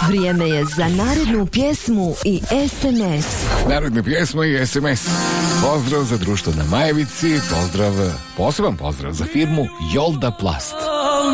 Vrijeme je za narednu pjesmu i SMS. Narodne pjesme i SMS. Pozdrav za društvo na Majevici, poseban pozdrav za firmu Jolda Plast.